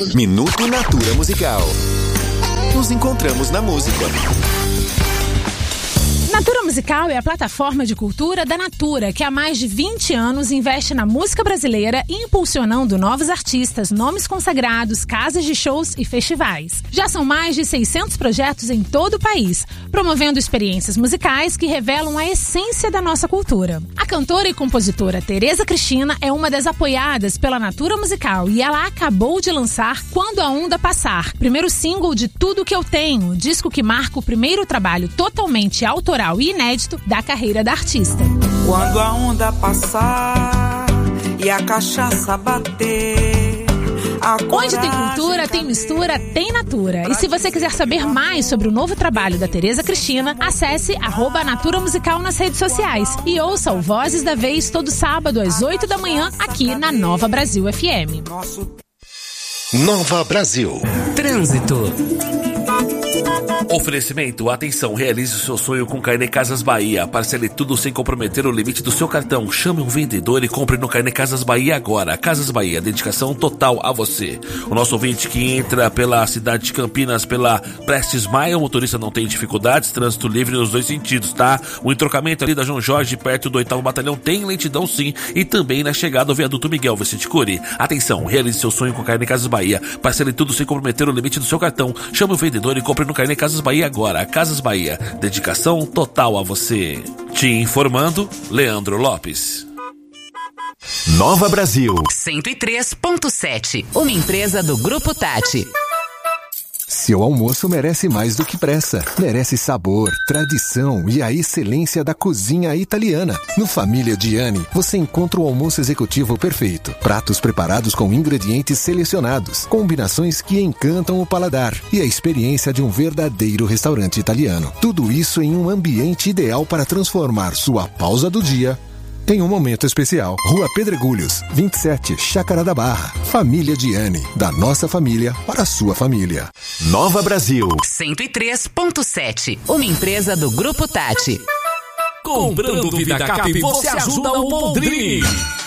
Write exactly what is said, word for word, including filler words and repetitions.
Minuto Natura Musical. Nos encontramos na música. Natura Musical é a plataforma de cultura da Natura, que há mais de vinte anos investe na música brasileira, impulsionando novos artistas, nomes consagrados, casas de shows e festivais. Já são mais de seiscentos projetos em todo o país, promovendo experiências musicais que revelam a essência da nossa cultura. A cantora e compositora Tereza Cristina é uma das apoiadas pela Natura Musical e ela acabou de lançar Quando a Onda Passar, primeiro single de Tudo Que Eu Tenho, disco que marca o primeiro trabalho totalmente autoral e inédito da carreira da artista. Quando a onda passar e a cachaça bater, a onde tem cultura, tem mistura, tem Natura. E se você quiser saber mais sobre o novo trabalho da Tereza Cristina, acesse arroba Natura Musical nas redes sociais e ouça o Vozes da Vez todo sábado às oito da manhã aqui na Nova Brasil F M. Nova Brasil. Trânsito. Oferecimento, atenção, realize o seu sonho com Carnê Casas Bahia. Parcele tudo sem comprometer o limite do seu cartão. Chame um vendedor e compre no Carnê Casas Bahia agora. Casas Bahia, dedicação total a você. O nosso ouvinte que entra pela cidade de Campinas, pela Prestes Maia, o motorista não tem dificuldades, trânsito livre nos dois sentidos, tá? O entrocamento ali da João Jorge, perto do oitavo Batalhão, tem lentidão sim, e também na chegada ao viaduto Miguel Vicente Cury. Atenção, realize seu sonho com Carnê Casas Bahia. Parcele tudo sem comprometer o limite do seu cartão. Chame o vendedor e compre no Carnê Casas Bahia agora. Casas Bahia, dedicação total a você. Te informando, Leandro Lopes. Nova Brasil. cento e três ponto sete. Uma empresa do Grupo Tati. Seu almoço merece mais do que pressa. Merece sabor, tradição e a excelência da cozinha italiana. No Família Gianni, você encontra o almoço executivo perfeito. Pratos preparados com ingredientes selecionados, combinações que encantam o paladar e a experiência de um verdadeiro restaurante italiano. Tudo isso em um ambiente ideal para transformar sua pausa do dia em um momento especial. Rua Pedregulhos, vinte e sete, Chácara da Barra. Família Gianni, da nossa família para a sua família. Nova Brasil. cento e três ponto sete. Uma empresa do Grupo Tati. Comprando Vida Cap, você ajuda o Boldrin.